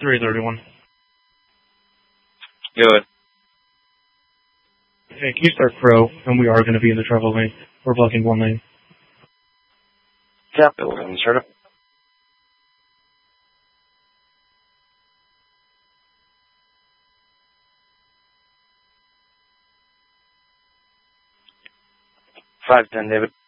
331. Good. Hey, can you start Crow? And we are going to be in the travel lane. We're blocking one lane. Copy, we're going to start up. Five 10, David.